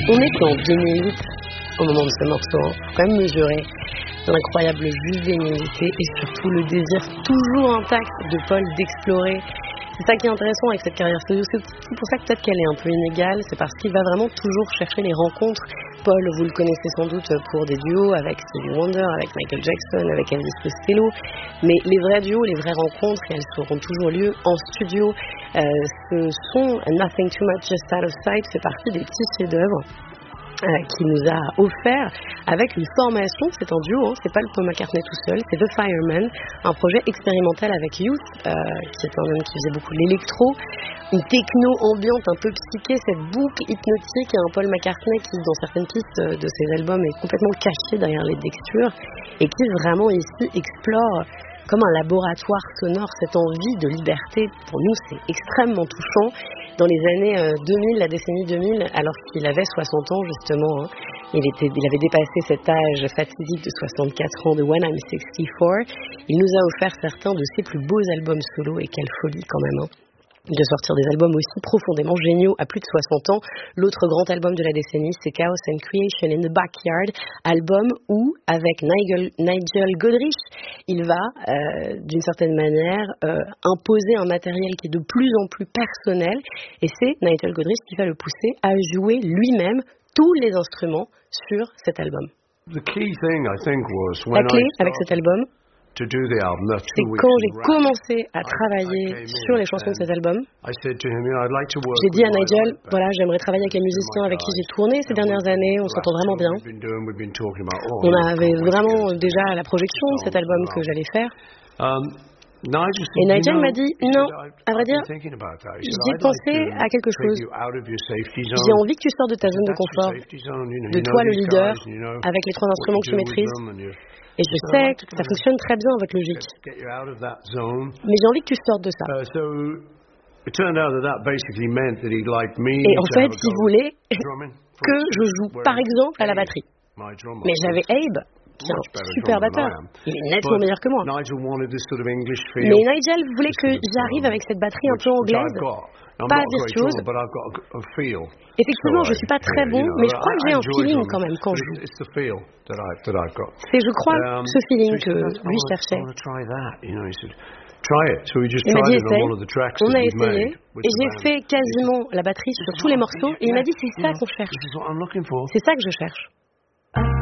On était en 2008 au moment de ce morceau. Faut quand même mesurer l'incroyable juvénilité et surtout le désir toujours intact de Paul d'explorer. C'est ça qui est intéressant avec cette carrière solo. C'est aussi pour ça que peut-être qu'elle est un peu inégale. C'est parce qu'il va vraiment toujours chercher les rencontres. Paul, vous le connaissez sans doute pour des duos avec Stevie Wonder, avec Michael Jackson, avec Elvis Costello. Mais les vrais duos, les vraies rencontres, elles auront toujours lieu en studio. Ce son Nothing Too Much Just Out of Sight fait partie des petits chefs-d'œuvre qui nous a offert avec une formation. C'est un duo, c'est pas le Paul McCartney tout seul, c'est The Fireman, un projet expérimental avec Youth, qui est un homme qui faisait beaucoup de l'électro, une techno ambiante un peu psyché, cette boucle hypnotique, et un Paul McCartney qui dans certaines pistes de ses albums est complètement caché derrière les textures et qui vraiment ici explore comme un laboratoire sonore cette envie de liberté. Pour nous, c'est extrêmement touchant. Dans les années 2000, la décennie 2000, alors qu'il avait 60 ans justement, il avait dépassé cet âge fatidique de 64 ans de When I'm 64. Il nous a offert certains de ses plus beaux albums solo, et quelle folie quand même, de sortir des albums aussi profondément géniaux à plus de 60 ans. L'autre grand album de la décennie, c'est Chaos and Creation in the Backyard, album où, avec Nigel Godrich, il va, d'une certaine manière, imposer un matériel qui est de plus en plus personnel, et c'est Nigel Godrich qui va le pousser à jouer lui-même tous les instruments sur cet album. La clé avec cet album, c'est quand j'ai commencé à travailler sur les chansons de cet album, j'ai dit à Nigel, voilà, j'aimerais travailler avec les musiciens avec qui j'ai tourné ces dernières années, on s'entend vraiment bien. On avait vraiment déjà la projection de cet album que j'allais faire. Et Nigel m'a dit, non, à vrai dire, j'ai pensé à quelque chose. J'ai envie que tu sors de ta zone de confort, de toi le leader, avec les 3 instruments que tu maîtrises. Et je sais que ça fonctionne très bien, votre logique. Mais j'ai envie que tu sortes de ça. Et en fait, il voulait que je joue, par exemple, à la batterie. Mais j'avais Abe, qui est un super batteur. Il est nettement meilleur que moi. Mais Nigel voulait que j'arrive avec cette batterie un peu anglaise, pas virtuose. Effectivement, je suis pas très bon, mais je crois que j'ai un feeling quand même quand je joue. C'est, je crois, ce feeling que lui cherchait. Il m'a dit essaye, on a essayé, et j'ai fait quasiment la batterie sur tous les morceaux, et il m'a dit c'est ça qu'on cherche. C'est ça que je cherche.